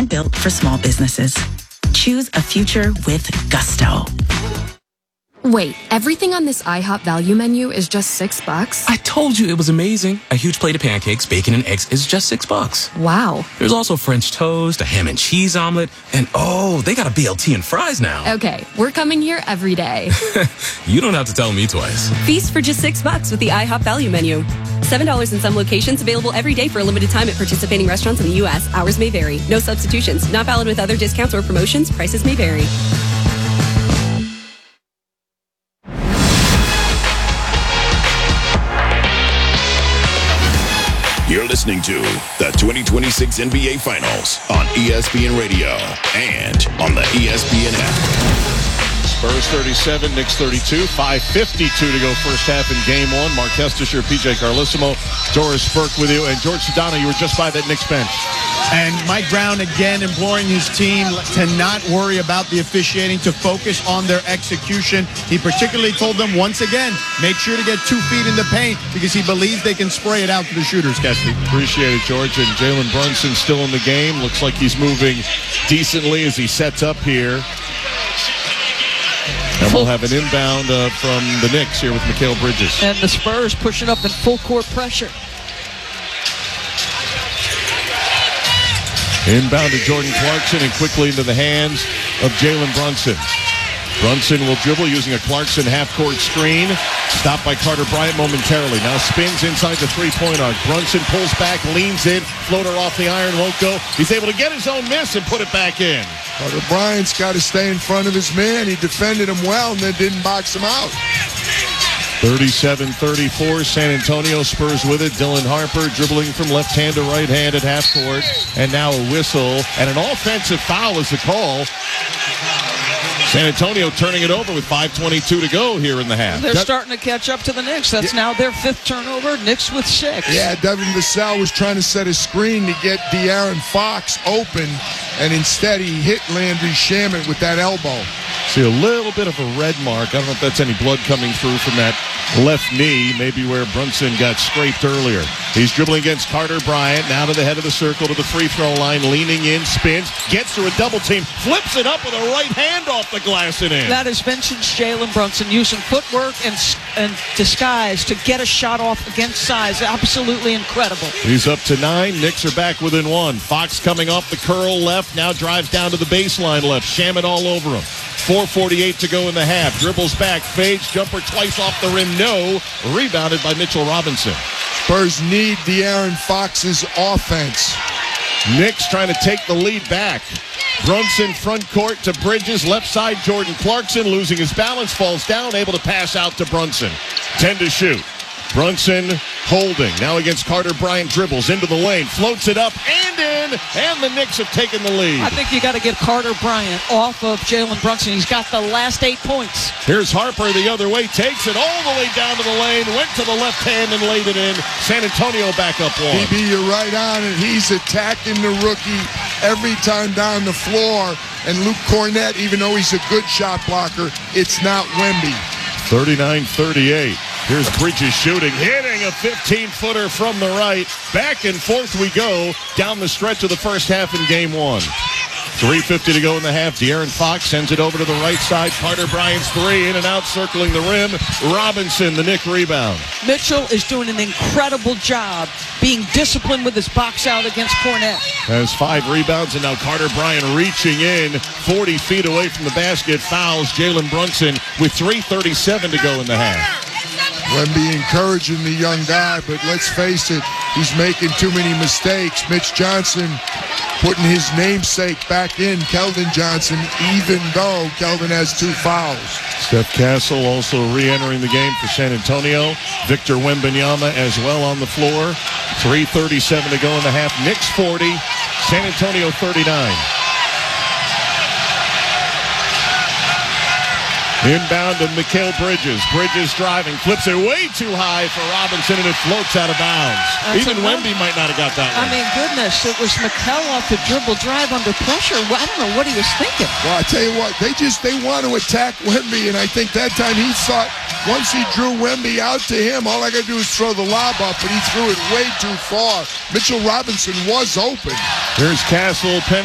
and built for small businesses. Choose a future with gusto. Wait, everything on this IHOP value menu is just $6? I told you it was amazing. A huge plate of pancakes, bacon, and eggs is just $6. Wow. There's also French toast, a ham and cheese omelet, and oh, they got a BLT and fries now. Okay, we're coming here every day. You don't have to tell me twice. Feast for just $6 with the IHOP value menu. $7 in some locations, available every day for a limited time at participating restaurants in the U.S. Hours may vary. No substitutions. Not valid with other discounts or promotions. Prices may vary. You're listening to the 2026 NBA Finals on ESPN Radio and on the ESPN app. Spurs 37, Knicks 32, 5:52 to go first half in game one. Mark Hestisher, PJ Carlissimo, Doris Burke with you. And George Sedano, you were just by that Knicks bench. And Mike Brown again imploring his team to not worry about the officiating, to focus on their execution. He particularly told them once again, make sure to get 2 feet in the paint because he believes they can spray it out to the shooters, Kesty. Appreciate it, George. And Jalen Brunson still in the game. Looks like he's moving decently as he sets up here. And we'll have an inbound from the Knicks here with Mikal Bridges. And the Spurs pushing up in full court pressure. Inbound to Jordan Clarkson and quickly into the hands of Jalen Brunson. Brunson will dribble using a Clarkson half-court screen. Stopped by Carter Bryant momentarily. Now spins inside the three-point arc. Brunson pulls back, leans in. Floater off the iron, won't go. He's able to get his own miss and put it back in. Carter Bryant's got to stay in front of his man. He defended him well and then didn't box him out. 37-34, San Antonio Spurs with it. Dylan Harper dribbling from left hand to right hand at half court. And now a whistle and an offensive foul is the call. San Antonio turning it over with 5:22 to go here in the half. They're starting to catch up to the Knicks. That's now their 5th turnover. Knicks with 6. Yeah, Devin Vassell was trying to set a screen to get De'Aaron Fox open, and instead he hit Landry Shamet with that elbow. See a little bit of a red mark. I don't know if that's any blood coming through from that left knee, maybe where Brunson got scraped earlier. He's dribbling against Carter Bryant, now to the head of the circle, to the free throw line, leaning in, spins, gets to a double team, flips it up with a right hand off the glass and in. That is vintage Jalen Brunson using footwork and disguise to get a shot off against size. Absolutely incredible. He's up to 9. Knicks are back within 1. Fox coming off the curl left, now drives down to the baseline left. Shamet all over him. 4:48 to go in the half. Dribbles back, fades, jumper twice off the rim, no. Rebounded by Mitchell Robinson. Spurs need De'Aaron Fox's offense. Knicks trying to take the lead back. Brunson front court to Bridges. Left side, Jordan Clarkson losing his balance, falls down, able to pass out to Brunson. 10 to shoot. Brunson holding. Now against Carter Bryant, dribbles into the lane, floats it up and in, and the Knicks have taken the lead. I think you got to get Carter Bryant off of Jalen Brunson. He's got the last 8 points. Here's Harper the other way, takes it all the way down to the lane, went to the left hand and laid it in. San Antonio back up 1. BB, you're right on it. He's attacking the rookie every time down the floor. And Luke Cornett, even though he's a good shot blocker, it's not Wemby. 39-38. Here's Bridges shooting, hitting a 15-footer from the right. Back and forth we go down the stretch of the first half in game 1. 3:50 to go in the half. De'Aaron Fox sends it over to the right side. Carter Bryant's 3, in and out, circling the rim. Robinson, the Knick rebound. Mitchell is doing an incredible job being disciplined with his box out against Cornett. Has 5 rebounds, and now Carter Bryant reaching in 40 feet away from the basket. Fouls Jalen Brunson with 3:37 to go in the half. Wemby encouraging the young guy, but let's face it, he's making too many mistakes. Mitch Johnson putting his namesake back in, Keldon Johnson, even though Keldon has 2 fouls. Steph Castle also re-entering the game for San Antonio. Victor Wembanyama as well on the floor. 3:37 to go in the half. Knicks 40, San Antonio 39. Inbound to Mikal Bridges. Bridges driving, flips it way too high for Robinson, and it floats out of bounds. Even Wemby might not have got that one. I mean, goodness, it was Mikal off the dribble drive under pressure. I don't know what he was thinking. Well, I tell you what, they want to attack Wemby, and I think that time he thought once he drew Wemby out to him, all I got to do is throw the lob up, but he threw it way too far. Mitchell Robinson was open. Here's Castle,